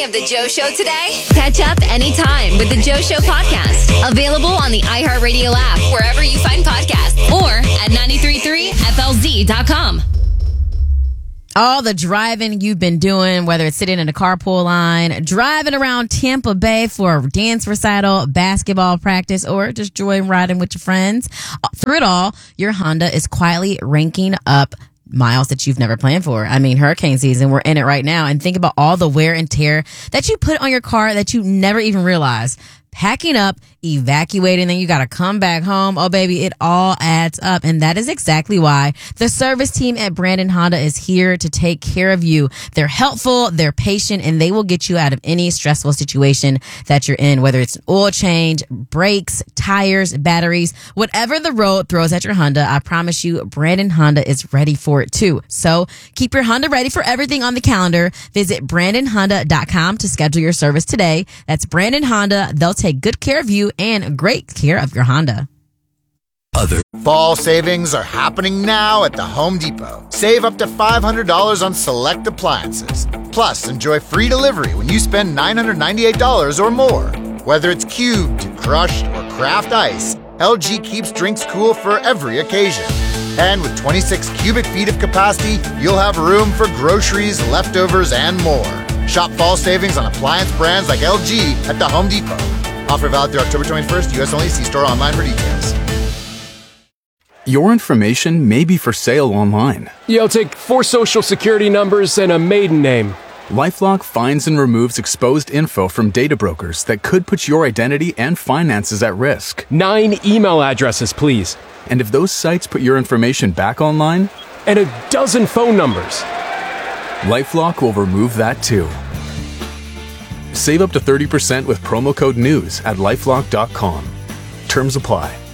of The Joe Show today? Catch up anytime with The Joe Show podcast. Available on the iHeartRadio app, wherever you find podcasts, or at 933FLZ.com. All the driving you've been doing, whether it's sitting in a carpool line, driving around Tampa Bay for a dance recital, basketball practice, or just joy riding with your friends. Through it all, your Honda is quietly ranking up miles that you've never planned for. I mean, hurricane season, we're in it right now. And think about all the wear and tear that you put on your car that you never even realized. Packing up, evacuating, then you got to come back home. Oh, baby, it all adds up. And that is exactly why the service team at Brandon Honda is here to take care of you. They're helpful, they're patient, and they will get you out of any stressful situation that you're in, whether it's an oil change, brakes, tires, batteries, whatever the road throws at your Honda. I promise you, Brandon Honda is ready for it too. So keep your Honda ready for everything on the calendar. Visit BrandonHonda.com to schedule your service today. That's Brandon Honda. They'll take good care of you and great care of your Honda. Fall savings are happening now at the Home Depot. Save up to $500 on select appliances. Plus, enjoy free delivery when you spend $998 or more. Whether it's cubed, crushed, or craft ice, LG keeps drinks cool for every occasion. And with 26 cubic feet of capacity, you'll have room for groceries, leftovers, and more. Shop fall savings on appliance brands like LG at the Home Depot. Offer valid through October 21st, U.S. only. See store online for details. Your information may be for sale online. Yo, take 4 social security numbers and a maiden name. LifeLock finds and removes exposed info from data brokers that could put your identity and finances at risk. 9 email addresses, please. And if those sites put your information back online? And a dozen phone numbers. LifeLock will remove that too. Save up to 30% with promo code NEWS at LifeLock.com. Terms apply.